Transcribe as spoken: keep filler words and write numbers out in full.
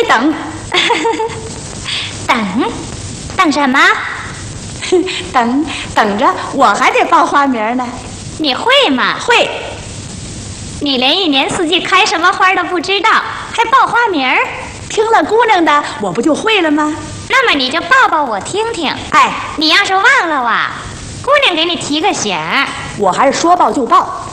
等。 等，等什么？ 等等着，我还得报花名呢。 你会吗？ 会。 你连一年四季开什么花都不知道，还报花名儿？ 听了姑娘的，我不就会了吗？ 那么你就报报我听听。 哎， 你要是忘了哇，姑娘给你提个醒儿。 我还是说报就报。